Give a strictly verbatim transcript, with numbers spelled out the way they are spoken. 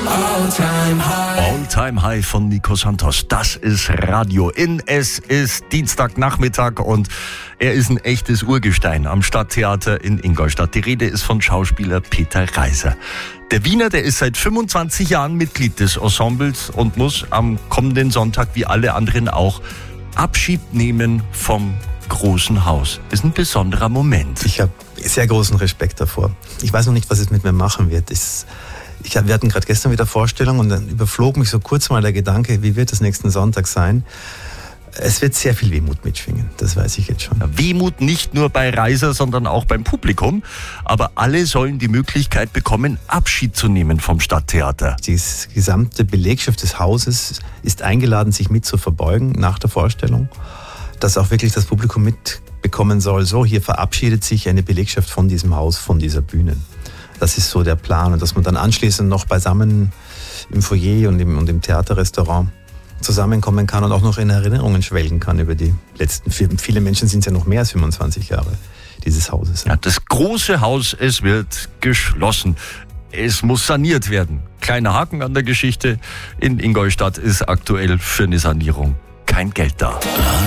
All Time High. All Time High von Nico Santos. Das ist Radio In. Es ist Dienstagnachmittag und er ist ein echtes Urgestein am Stadttheater in Ingolstadt. Die Rede ist von Schauspieler Peter Reiser. Der Wiener, der ist seit fünfundzwanzig Jahren Mitglied des Ensembles und muss am kommenden Sonntag, wie alle anderen auch, Abschied nehmen vom großen Haus. Ist ein besonderer Moment. Ich habe sehr großen Respekt davor. Ich weiß noch nicht, was es mit mir machen wird. Ich, ich, wir hatten gerade gestern wieder Vorstellung und dann überflog mich so kurz mal der Gedanke, wie wird es nächsten Sonntag sein? Es wird sehr viel Wehmut mitschwingen, das weiß ich jetzt schon. Wehmut nicht nur bei Reiser, sondern auch beim Publikum. Aber alle sollen die Möglichkeit bekommen, Abschied zu nehmen vom Stadttheater. Die gesamte Belegschaft des Hauses ist eingeladen, sich mit zu verbeugen nach der Vorstellung. Dass auch wirklich das Publikum mitbekommen soll, so hier verabschiedet sich eine Belegschaft von diesem Haus, von dieser Bühne. Das ist so der Plan. Und dass man dann anschließend noch beisammen im Foyer und im, und im Theaterrestaurant zusammenkommen kann und auch noch in Erinnerungen schwelgen kann über die letzten, viele Menschen sind es ja noch mehr als fünfundzwanzig Jahre dieses Hauses. Ja, das große Haus, es wird geschlossen. Es muss saniert werden. Kleiner Haken an der Geschichte. In Ingolstadt ist aktuell für eine Sanierung kein Geld da.